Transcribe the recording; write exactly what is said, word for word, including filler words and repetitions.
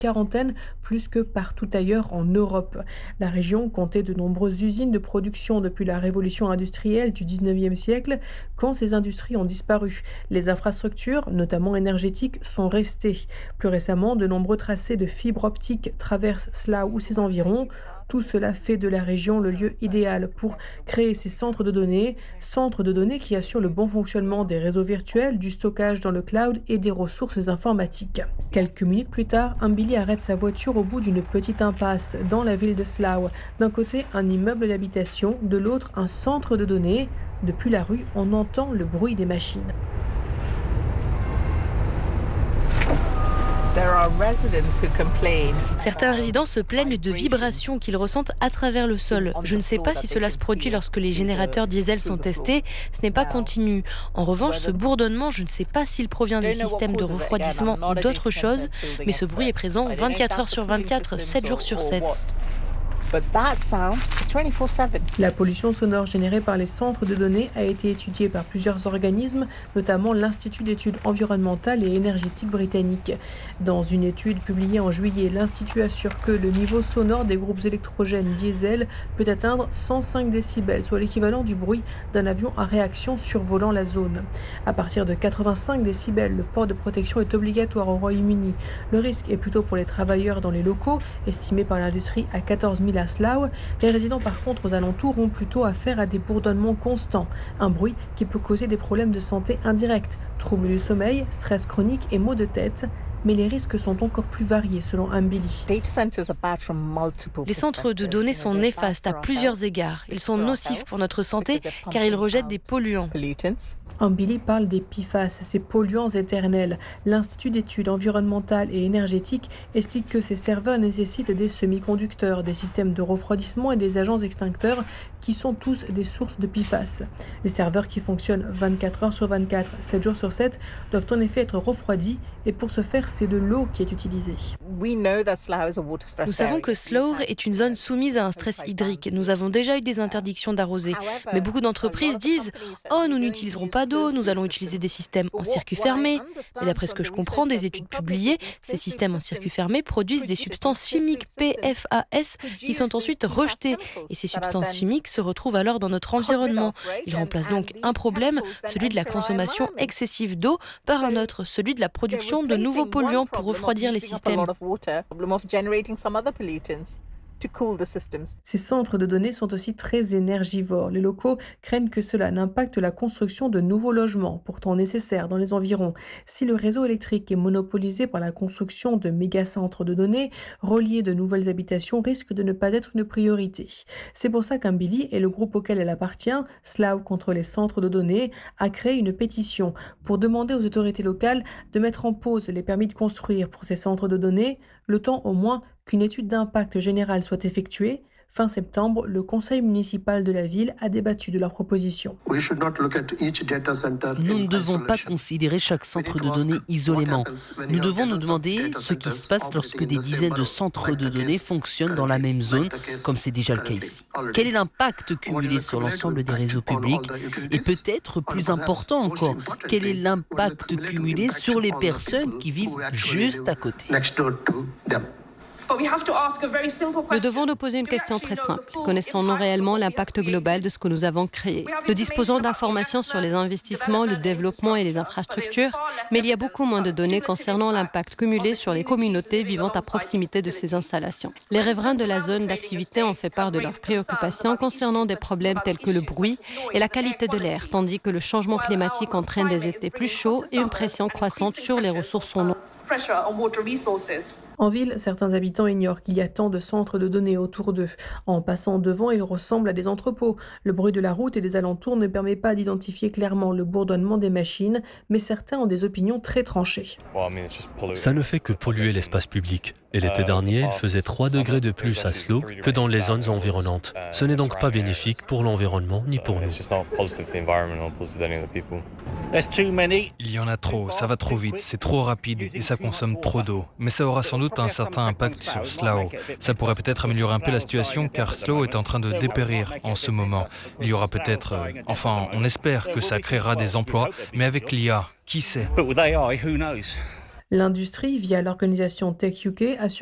quarantaine, plus que partout ailleurs en Europe. La région comptait de nombreuses usines de production depuis la révolution industrielle du dix-neuvième siècle, quand ces industries ont disparu. Les infrastructures, notamment énergétiques, sont restées. Plus récemment, de nombreux tracés de fibres optiques traversent Slough ou ses environs. Tout cela fait de la région le lieu idéal pour créer ces centres de données, centres de données qui assurent le bon fonctionnement des réseaux virtuels, du stockage dans le cloud et des ressources informatiques. Quelques minutes plus tard, un Billy arrête sa voiture au bout d'une petite impasse dans la ville de Slough. D'un côté, un immeuble d'habitation, de l'autre, un centre de données. Depuis la rue, on entend le bruit des machines. Certains résidents se plaignent de vibrations qu'ils ressentent à travers le sol. Je ne sais pas si cela se produit lorsque les générateurs diesel sont testés. Ce n'est pas continu. En revanche, ce bourdonnement, je ne sais pas s'il provient des systèmes de refroidissement ou d'autres choses, mais ce bruit est présent vingt-quatre heures sur vingt-quatre, sept jours sur sept. La pollution sonore générée par les centres de données a été étudiée par plusieurs organismes, notamment l'Institut d'études environnementales et énergétiques britannique. Dans une étude publiée en juillet, l'Institut assure que le niveau sonore des groupes électrogènes diesel peut atteindre cent cinq décibels, soit l'équivalent du bruit d'un avion à réaction survolant la zone. À partir de quatre-vingt-cinq décibels, le port de protection est obligatoire au Royaume-Uni. Le risque est plutôt pour les travailleurs dans les locaux, estimé par l'industrie à quatorze mille à Slough. Les résidents par contre aux alentours ont plutôt affaire à des bourdonnements constants, un bruit qui peut causer des problèmes de santé indirects, troubles du sommeil, stress chronique et maux de tête. Mais les risques sont encore plus variés selon Billy. Les centres de données sont néfastes à plusieurs égards. Ils sont nocifs pour notre santé car ils rejettent des polluants. Billy parle des P F A S, ces polluants éternels. L'Institut d'études environnementales et énergétiques explique que ces serveurs nécessitent des semi-conducteurs, des systèmes de refroidissement et des agents extincteurs qui sont tous des sources de P F A S. Les serveurs qui fonctionnent vingt-quatre heures sur vingt-quatre, sept jours sur sept, doivent en effet être refroidis et pour ce faire, c'est de l'eau qui est utilisée. Nous savons que Slough est une zone soumise à un stress hydrique. Nous avons déjà eu des interdictions d'arroser. Mais beaucoup d'entreprises disent « Oh, nous n'utiliserons pas d'eau, nous allons utiliser des systèmes en circuit fermé ». Et d'après ce que je comprends des études publiées, ces systèmes en circuit fermé produisent des substances chimiques P F A S qui sont ensuite rejetées. Et ces substances chimiques se retrouvent alors dans notre environnement. Ils remplacent donc un problème, celui de la consommation excessive d'eau, par un autre, celui de la production de nouveaux polluants pour refroidir les systèmes. Ces centres de données sont aussi très énergivores. Les locaux craignent que cela n'impacte la construction de nouveaux logements, pourtant nécessaires dans les environs. Si le réseau électrique est monopolisé par la construction de méga-centres de données, relier de nouvelles habitations risque de ne pas être une priorité. C'est pour ça qu'Billy et le groupe auquel elle appartient, Slough contre les centres de données, a créé une pétition pour demander aux autorités locales de mettre en pause les permis de construire pour ces centres de données, le temps au moins qu'une étude d'impact général soit effectuée. Fin septembre, le conseil municipal de la ville a débattu de leur proposition. Nous ne devons pas considérer chaque centre de données isolément. Nous devons nous demander ce qui se passe lorsque des dizaines de centres de données fonctionnent dans la même zone, comme c'est déjà le cas ici. Quel est l'impact cumulé sur l'ensemble des réseaux publics? Et peut-être plus important encore, quel est l'impact cumulé sur les personnes qui vivent juste à côté? Nous devons nous poser une question très simple. Connaissons-nous réellement l'impact global de ce que nous avons créé? Nous disposons d'informations sur les investissements, le développement et les infrastructures, mais il y a beaucoup moins de données concernant l'impact cumulé sur les communautés vivant à proximité de ces installations. Les riverains de la zone d'activité ont fait part de leurs préoccupations concernant des problèmes tels que le bruit et la qualité de l'air, tandis que le changement climatique entraîne des étés plus chauds et une pression croissante sur les ressources en eau. En ville, certains habitants ignorent qu'il y a tant de centres de données autour d'eux. En passant devant, ils ressemblent à des entrepôts. Le bruit de la route et des alentours ne permet pas d'identifier clairement le bourdonnement des machines, mais certains ont des opinions très tranchées. Ça ne fait que polluer l'espace public. Et l'été dernier, il faisait trois degrés de plus à Slough que dans les zones environnantes. Ce n'est donc pas bénéfique pour l'environnement ni pour nous. Il y en a trop, ça va trop vite, c'est trop rapide et ça consomme trop d'eau. Mais ça aura sans doute un certain impact sur Slough. Ça pourrait peut-être améliorer un peu la situation car Slough est en train de dépérir en ce moment. Il y aura peut-être, euh, enfin on espère que ça créera des emplois, mais avec l'I A, qui sait? L'industrie, via l'organisation Tech U K, assure